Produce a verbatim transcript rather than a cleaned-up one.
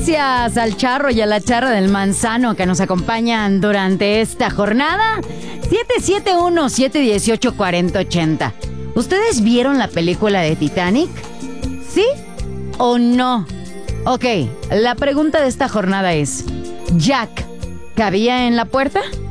Gracias al charro y a la charra del manzano que nos acompañan durante esta jornada. siete siete uno, siete uno ocho, cuatro cero ocho cero. ¿Ustedes vieron la película de Titanic? ¿Sí o no? Ok, la pregunta de esta jornada es: ¿Jack cabía en la puerta?